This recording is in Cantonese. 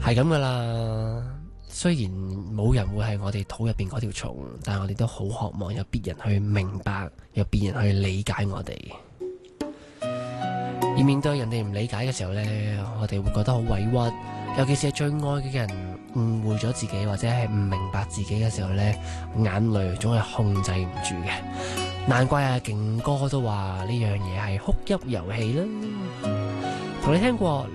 係咁噶啦。雖然冇人會係我哋肚入邊嗰條蟲，但係我哋都好渴望有別人去明白，有別人去理解我哋。而面對人哋唔理解嘅時候呢，我哋會覺得好委屈，尤其是係最愛嘅人誤會咗自己，或者係唔明白自己嘅時候呢，眼淚總係控制唔住嘅。難怪啊，勁哥都話呢樣嘢係哭泣遊戲啦。同你聽過